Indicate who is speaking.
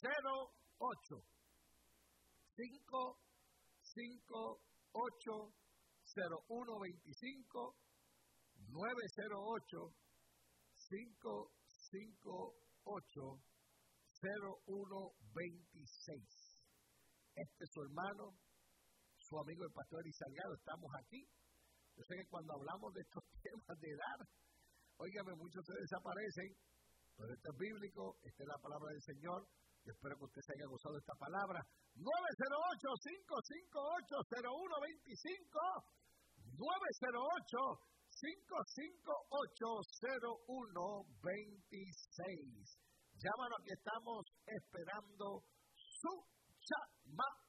Speaker 1: 908-558-0125, 908-558-0126. Este es su hermano, su amigo el pastor Eli Salgado. Estamos aquí. Yo sé que cuando hablamos de estos temas de edad, óigame, muchos se desaparecen, pero esto es bíblico, esta es la palabra del Señor. Yo espero que usted se haya gozado de esta palabra. 908-558-0125, 908-558-0126. Llámanos, que estamos esperando su llamada.